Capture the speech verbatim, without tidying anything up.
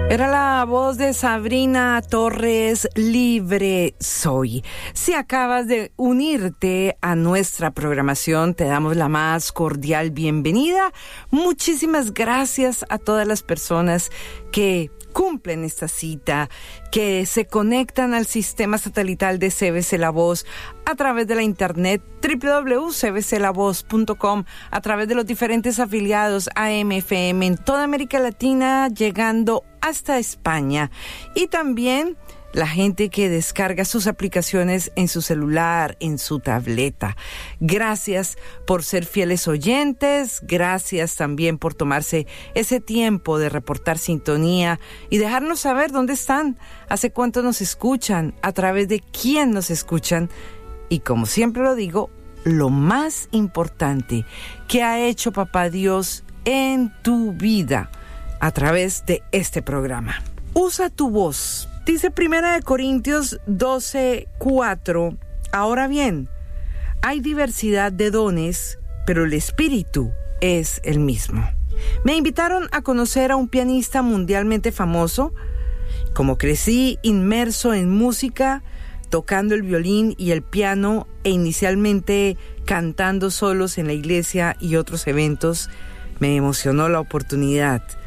Era la voz de Sabrina Torres, Libre Soy. Si acabas de unirte a nuestra programación, te damos la más cordial bienvenida. Muchísimas gracias a todas las personas que cumplen esta cita, que se conectan al sistema satelital de C B C La Voz a través de la internet doble u doble u doble u punto c b c la voz punto com, a través de los diferentes afiliados A M F M en toda América Latina, llegando hasta España, y también la gente que descarga sus aplicaciones en su celular, en su tableta. Gracias por ser fieles oyentes, gracias también por tomarse ese tiempo de reportar sintonía y dejarnos saber dónde están, hace cuánto nos escuchan, a través de quién nos escuchan, y como siempre lo digo, lo más importante que ha hecho Papá Dios en tu vida a través de este programa. Usa tu voz. Dice Primera de Corintios doce, cuatro. Ahora bien, hay diversidad de dones, pero el Espíritu es el mismo. Me invitaron a conocer a un pianista mundialmente famoso. Como crecí inmerso en música, tocando el violín y el piano e inicialmente cantando solos en la iglesia y otros eventos, me emocionó la oportunidad